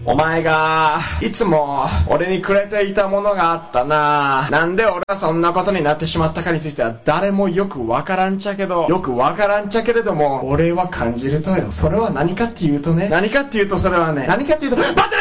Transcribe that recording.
お前がいつも俺にくれていたものがあったな。なんで俺はそんなことになってしまったかについては誰もよくわからんちゃけれども俺は感じるとよ。それは何かっていうとそれはね、何かっていうと待って